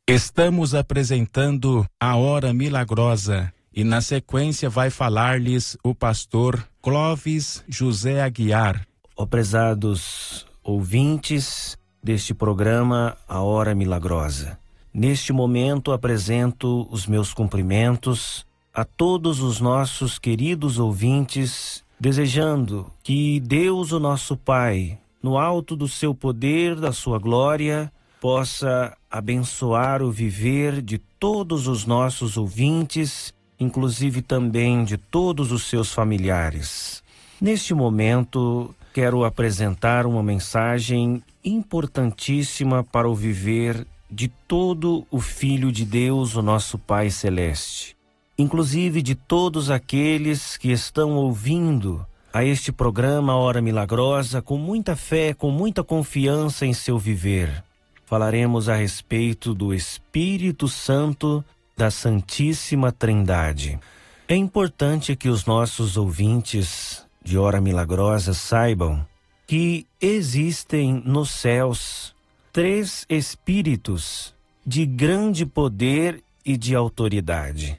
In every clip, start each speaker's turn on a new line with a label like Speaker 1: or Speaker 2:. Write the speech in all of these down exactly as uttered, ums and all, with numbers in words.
Speaker 1: Estamos apresentando a Hora Milagrosa e na sequência vai falar-lhes o pastor Clóvis José Aguiar.
Speaker 2: Ó prezados ouvintes deste programa A Hora Milagrosa, neste momento apresento os meus cumprimentos a todos os nossos queridos ouvintes, desejando que Deus, o nosso Pai, no alto do seu poder, da sua glória, possa abençoar o viver de todos os nossos ouvintes, inclusive também de todos os seus familiares. Neste momento, quero apresentar uma mensagem importantíssima para o viver de todo o Filho de Deus, o nosso Pai Celeste, inclusive de todos aqueles que estão ouvindo a este programa Hora Milagrosa com muita fé, com muita confiança em seu viver. Falaremos a respeito do Espírito Santo da Santíssima Trindade. É importante que os nossos ouvintes de Hora Milagrosa saibam que existem nos céus três Espíritos de grande poder e de autoridade.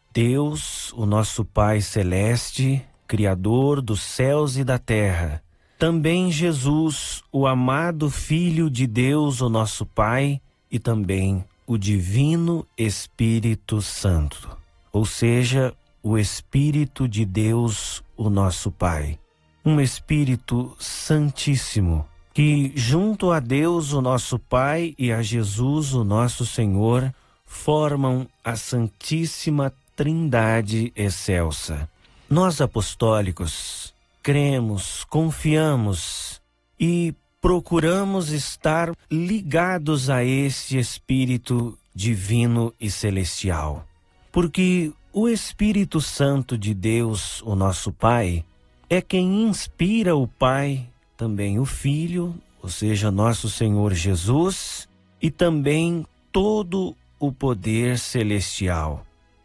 Speaker 2: Deus, o nosso Pai Celeste, Criador dos céus e da terra. Também Jesus, o amado Filho de Deus, o nosso Pai, e também o Divino Espírito Santo, ou seja, o Espírito de Deus, o nosso Pai. Um Espírito Santíssimo, que junto a Deus, o nosso Pai, e a Jesus, o nosso Senhor, formam a Santíssima Trindade excelsa. Nós apostólicos cremos, confiamos e procuramos estar ligados a este Espírito divino e celestial. Porque o Espírito Santo de Deus, o nosso Pai, é quem inspira o Pai, também o Filho, ou seja, nosso Senhor Jesus, e também todo o poder celestial.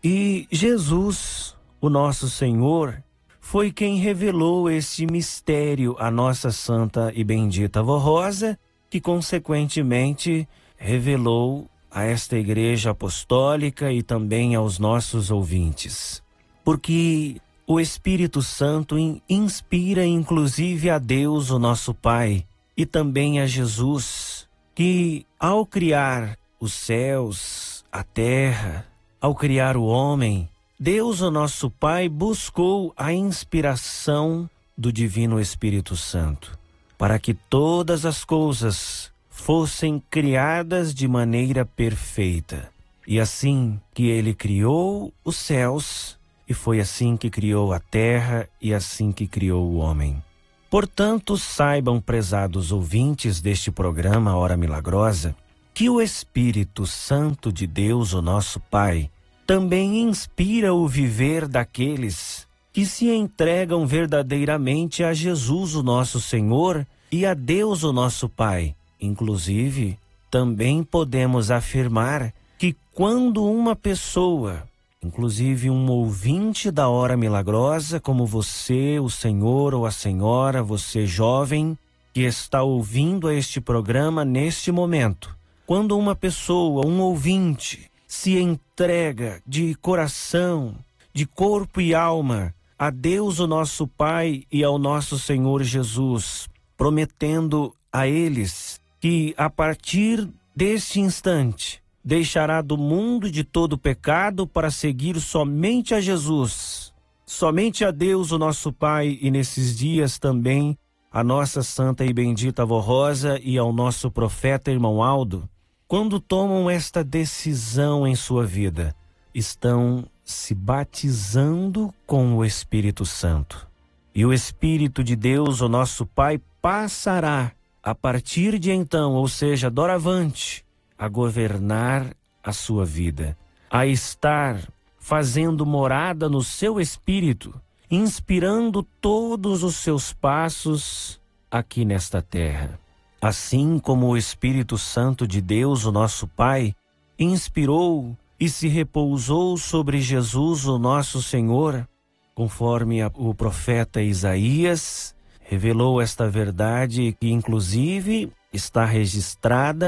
Speaker 2: E Jesus, o nosso Senhor, foi quem revelou esse mistério à nossa santa e bendita Vó Rosa, que consequentemente revelou a esta Igreja Apostólica e também aos nossos ouvintes. Porque o Espírito Santo inspira inclusive a Deus, o nosso Pai, e também a Jesus, que ao criar os céus, a terra, ao criar o homem, Deus, o nosso Pai, buscou a inspiração do Divino Espírito Santo, para que todas as coisas fossem criadas de maneira perfeita. E assim que Ele criou os céus, e foi assim que criou a terra, e assim que criou o homem. Portanto, saibam, prezados ouvintes deste programa Hora Milagrosa, que o Espírito Santo de Deus, o nosso Pai, também inspira o viver daqueles que se entregam verdadeiramente a Jesus, o nosso Senhor, e a Deus, o nosso Pai. Inclusive, também podemos afirmar que quando uma pessoa, inclusive um ouvinte da Hora Milagrosa, como você, o senhor ou a senhora, você jovem, que está ouvindo este programa neste momento, quando uma pessoa, um ouvinte, se entrega de coração, de corpo e alma a Deus, o nosso Pai, e ao nosso Senhor Jesus, prometendo a eles que a partir deste instante deixará do mundo de todo pecado para seguir somente a Jesus, somente a Deus, o nosso Pai, e nesses dias também a nossa santa e bendita Vó Rosa e ao nosso profeta irmão Aldo, quando tomam esta decisão em sua vida, estão se batizando com o Espírito Santo. E o Espírito de Deus, o nosso Pai, passará, a partir de então, ou seja, doravante, a governar a sua vida, a estar fazendo morada no seu espírito, inspirando todos os seus passos aqui nesta terra. Assim como o Espírito Santo de Deus, o nosso Pai, inspirou e se repousou sobre Jesus, o nosso Senhor, conforme a, o profeta Isaías revelou esta verdade que inclusive está registrada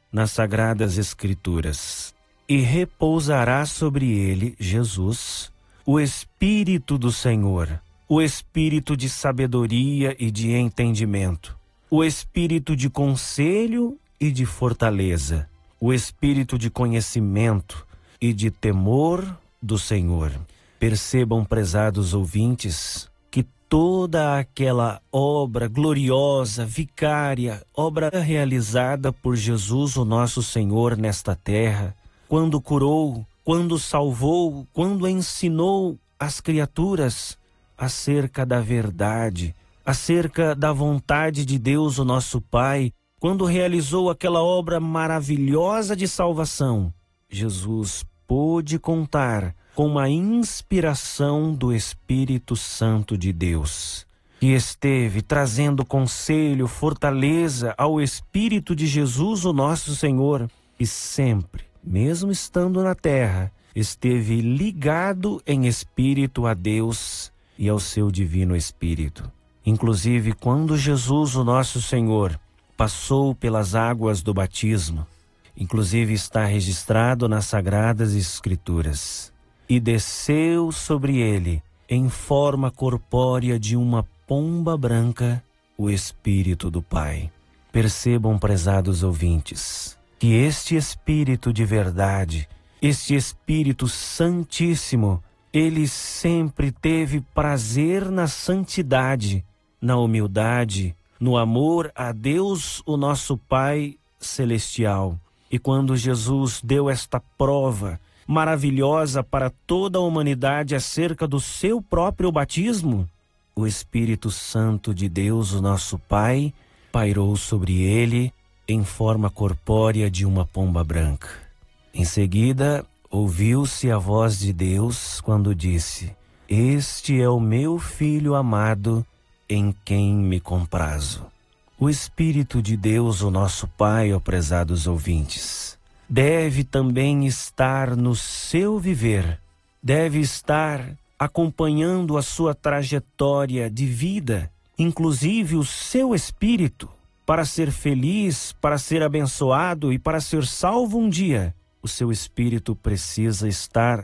Speaker 2: nas Sagradas Escrituras: e repousará sobre ele, Jesus, o Espírito do Senhor, o Espírito de sabedoria e de entendimento, o Espírito de conselho e de fortaleza, o Espírito de conhecimento e de temor do Senhor. Percebam, prezados ouvintes, que toda aquela obra gloriosa, vicária, obra realizada por Jesus, o nosso Senhor, nesta terra, quando curou, quando salvou, quando ensinou as criaturas acerca da verdade, acerca da vontade de Deus, o nosso Pai, quando realizou aquela obra maravilhosa de salvação, Jesus pôde contar com a inspiração do Espírito Santo de Deus, que esteve trazendo conselho, fortaleza ao Espírito de Jesus, o nosso Senhor, e sempre, mesmo estando na terra, esteve ligado em espírito a Deus e ao seu divino Espírito. Inclusive, quando Jesus, o nosso Senhor, passou pelas águas do batismo, inclusive está registrado nas Sagradas Escrituras, e desceu sobre ele, em forma corpórea de uma pomba branca, o Espírito do Pai. Percebam, prezados ouvintes, que este Espírito de verdade, este Espírito Santíssimo, ele sempre teve prazer na santidade, na humildade, no amor a Deus, o nosso Pai Celestial. E quando Jesus deu esta prova maravilhosa para toda a humanidade acerca do seu próprio batismo, o Espírito Santo de Deus, o nosso Pai, pairou sobre ele em forma corpórea de uma pomba branca. Em seguida, ouviu-se a voz de Deus quando disse: "Este é o meu Filho amado, em quem me comprazo." O Espírito de Deus, o nosso Pai, ó prezados ouvintes, deve também estar no seu viver, deve estar acompanhando a sua trajetória de vida, inclusive o seu espírito, para ser feliz, para ser abençoado e para ser salvo um dia. O seu espírito precisa estar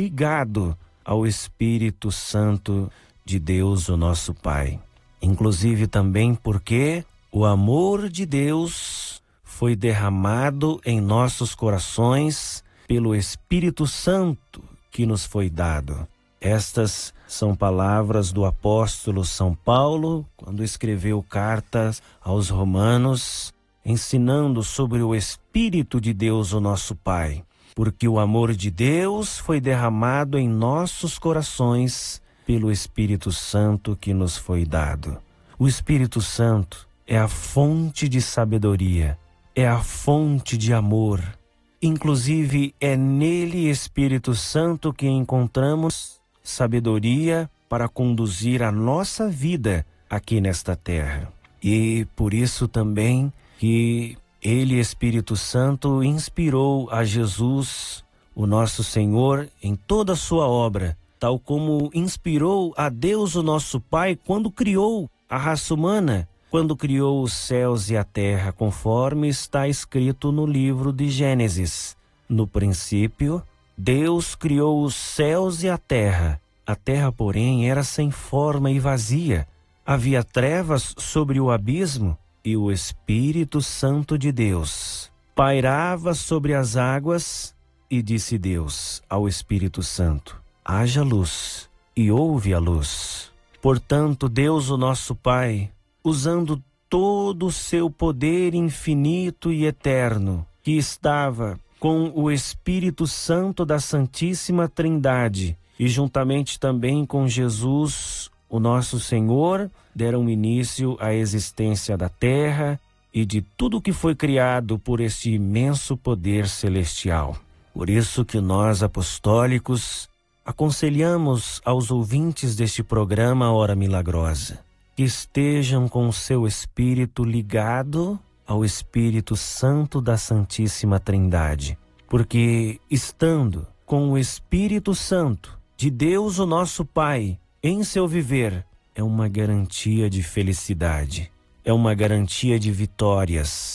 Speaker 2: ligado ao Espírito Santo de Deus, o nosso Pai. Inclusive também porque o amor de Deus foi derramado em nossos corações pelo Espírito Santo que nos foi dado. Estas são palavras do apóstolo São Paulo, quando escreveu cartas aos Romanos, ensinando sobre o Espírito de Deus, o nosso Pai. Porque o amor de Deus foi derramado em nossos corações pelo Espírito Santo que nos foi dado. O Espírito Santo é a fonte de sabedoria, é a fonte de amor. Inclusive, é nele, Espírito Santo, que encontramos sabedoria para conduzir a nossa vida aqui nesta terra. E por isso também que ele, Espírito Santo, inspirou a Jesus, o nosso Senhor, em toda a sua obra, tal como inspirou a Deus, o nosso Pai, quando criou a raça humana, quando criou os céus e a terra, conforme está escrito no livro de Gênesis. No princípio, Deus criou os céus e a terra. A terra, porém, era sem forma e vazia. Havia trevas sobre o abismo, e o Espírito Santo de Deus pairava sobre as águas. E disse Deus ao Espírito Santo: haja luz, e houve a luz. Portanto, Deus, o nosso Pai, usando todo o seu poder infinito e eterno, que estava com o Espírito Santo da Santíssima Trindade, e juntamente também com Jesus, o nosso Senhor, deram início à existência da terra e de tudo que foi criado por este imenso poder celestial. Por isso que nós, apostólicos, aconselhamos aos ouvintes deste programa Hora Milagrosa que estejam com o seu espírito ligado ao Espírito Santo da Santíssima Trindade, porque estando com o Espírito Santo de Deus, o nosso Pai, em seu viver, é uma garantia de felicidade, é uma garantia de vitórias,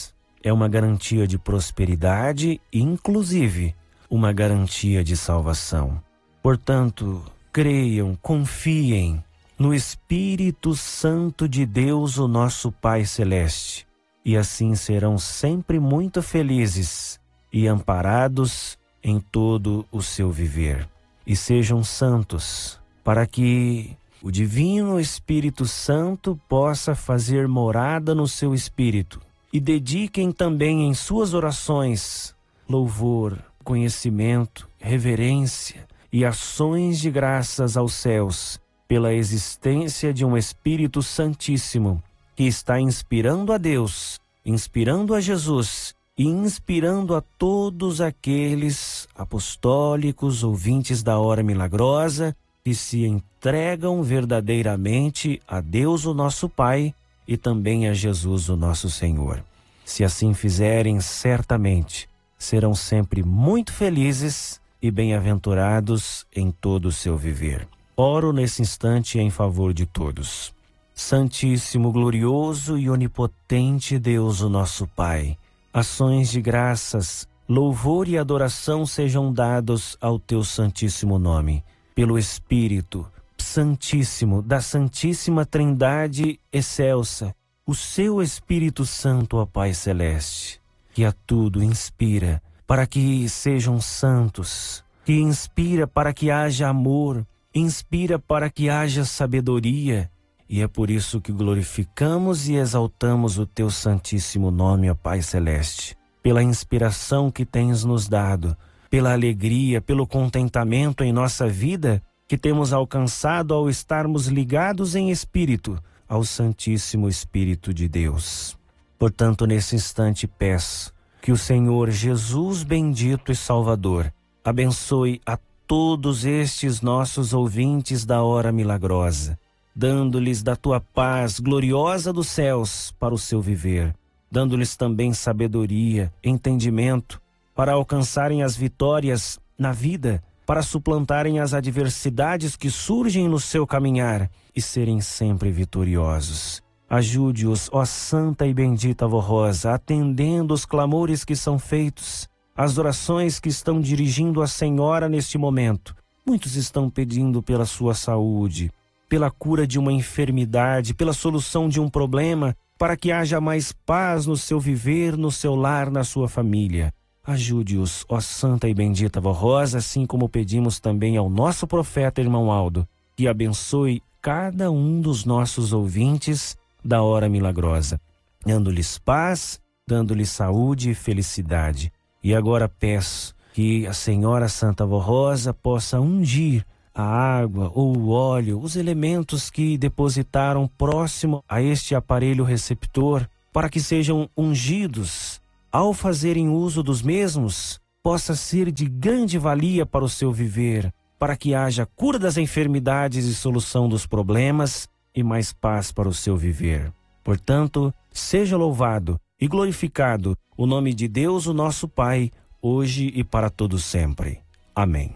Speaker 2: é uma garantia de prosperidade e, inclusive, uma garantia de salvação. Portanto, creiam, confiem no Espírito Santo de Deus, o nosso Pai Celeste, e assim serão sempre muito felizes e amparados em todo o seu viver. E sejam santos, para que o Divino Espírito Santo possa fazer morada no seu espírito. E dediquem também em suas orações louvor, conhecimento, reverência e ações de graças aos céus pela existência de um Espírito Santíssimo que está inspirando a Deus, inspirando a Jesus e inspirando a todos aqueles apostólicos ouvintes da Hora Milagrosa que se entregam verdadeiramente a Deus, o nosso Pai, e também a Jesus, o nosso Senhor. Se assim fizerem, certamente serão sempre muito felizes e bem-aventurados em todo o seu viver. Oro nesse instante em favor de todos. Santíssimo, glorioso e onipotente Deus, o nosso Pai, ações de graças, louvor e adoração sejam dados ao teu santíssimo nome, pelo Espírito Santíssimo da Santíssima Trindade excelsa, o seu Espírito Santo, ó Pai Celeste, que a tudo inspira para que sejam santos, que inspira para que haja amor, inspira para que haja sabedoria, e é por isso que glorificamos e exaltamos o teu santíssimo nome, ó Pai Celeste, pela inspiração que tens nos dado, pela alegria, pelo contentamento em nossa vida que temos alcançado ao estarmos ligados em espírito ao Santíssimo Espírito de Deus. Portanto, nesse instante peço que o Senhor Jesus bendito e Salvador abençoe a todos estes nossos ouvintes da Hora Milagrosa, dando-lhes da tua paz gloriosa dos céus para o seu viver, dando-lhes também sabedoria, entendimento, para alcançarem as vitórias na vida, para suplantarem as adversidades que surgem no seu caminhar e serem sempre vitoriosos. Ajude-os, ó Santa e Bendita Avó Rosa, atendendo os clamores que são feitos, as orações que estão dirigindo à Senhora neste momento. Muitos estão pedindo pela sua saúde, pela cura de uma enfermidade, pela solução de um problema, para que haja mais paz no seu viver, no seu lar, na sua família. Ajude-os, ó Santa e Bendita Avó Rosa, assim como pedimos também ao nosso profeta irmão Aldo, que abençoe cada um dos nossos ouvintes da Hora Milagrosa, dando-lhes paz, dando-lhes saúde e felicidade. E agora peço que a Senhora Santa Avó Rosa possa ungir a água ou o óleo, os elementos que depositaram próximo a este aparelho receptor, para que sejam ungidos. Ao fazerem uso dos mesmos, possa ser de grande valia para o seu viver, para que haja cura das enfermidades e solução dos problemas e mais paz para o seu viver. Portanto, seja louvado e glorificado o nome de Deus, o nosso Pai, hoje e para todo sempre. Amém.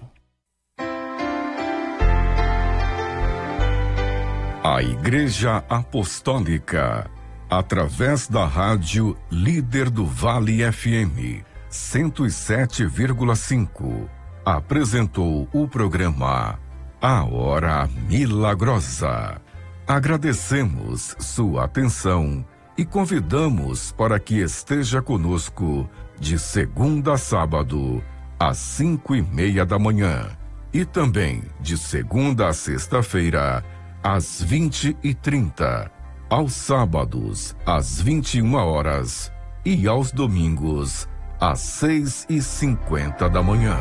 Speaker 3: A Igreja Apostólica, através da rádio Líder do Vale F M cento e sete vírgula cinco, apresentou o programa A Hora Milagrosa. Agradecemos sua atenção e convidamos para que esteja conosco de segunda a sábado, às cinco e meia da manhã, e também de segunda a sexta-feira, às vinte e trinta, aos sábados, às vinte e uma horas e aos domingos, às seis e cinquenta da manhã.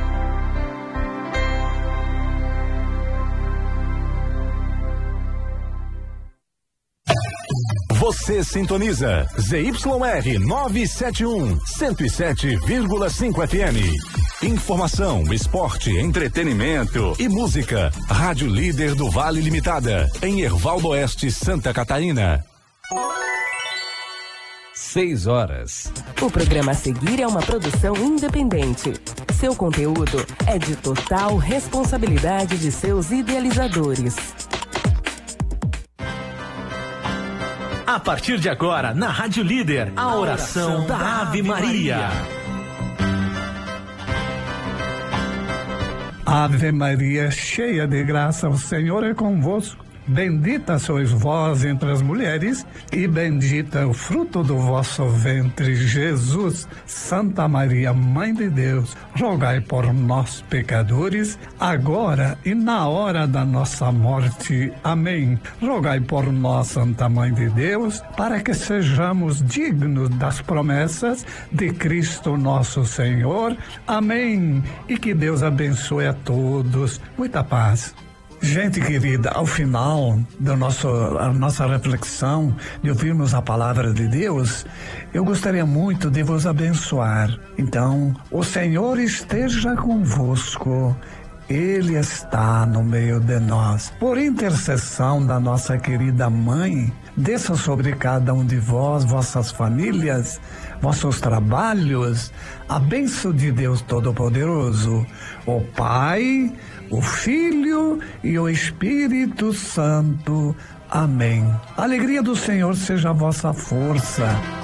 Speaker 4: Você sintoniza Z Y R novecentos e setenta e um, cento e sete vírgula cinco F M. Informação, esporte, entretenimento e música. Rádio Líder do Vale Limitada, em Hervaldo Oeste, Santa Catarina.
Speaker 5: Seis horas.
Speaker 6: O programa a seguir é uma produção independente. Seu conteúdo é de total responsabilidade de seus idealizadores.
Speaker 7: A partir de agora, na Rádio Líder, a oração da Ave Maria.
Speaker 8: Ave Maria, cheia de graça, o Senhor é convosco. Bendita sois vós entre as mulheres, e bendito é o fruto do vosso ventre, Jesus. Santa Maria, Mãe de Deus, rogai por nós, pecadores, agora e na hora da nossa morte. Amém. Rogai por nós, Santa Mãe de Deus, para que sejamos dignos das promessas de Cristo nosso Senhor. Amém. E que Deus abençoe a todos. Muita paz. Gente querida, ao final da nosso, a nossa reflexão, de ouvirmos a palavra de Deus, eu gostaria muito de vos abençoar. Então, o Senhor esteja convosco. Ele está no meio de nós. Por intercessão da nossa querida Mãe, desça sobre cada um de vós, vossas famílias, vossos trabalhos, a bênção de Deus Todo-Poderoso, o Pai, o Filho e o Espírito Santo. Amém. A alegria do Senhor seja a vossa força.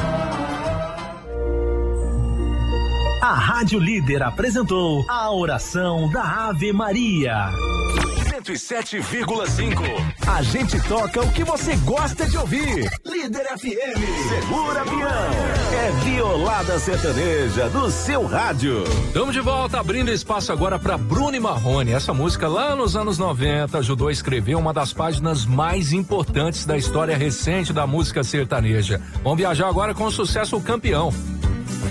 Speaker 7: A Rádio Líder apresentou a oração da Ave Maria. cento e sete vírgula cinco. A gente toca o que você gosta de ouvir. Líder F M. Segura Pião. É Violada Sertaneja do seu rádio.
Speaker 5: Estamos de volta, abrindo espaço agora para Bruno e Marrone. Essa música lá nos anos noventa ajudou a escrever uma das páginas mais importantes da história recente da música sertaneja. Vamos viajar agora com o sucesso O Campeão.